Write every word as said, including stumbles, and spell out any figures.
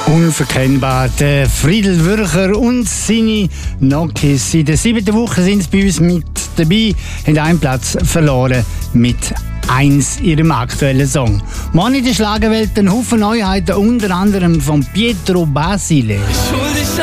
Unverkennbar. Der Friedel Würcher und seine Nokis. In der siebten Woche sind sie bei uns mit dabei, haben einen Platz verloren mit eins ihrem aktuellen Song. Morgen in der Schlagerwelt ein Haufen Neuheiten, unter anderem von Pietro Basile.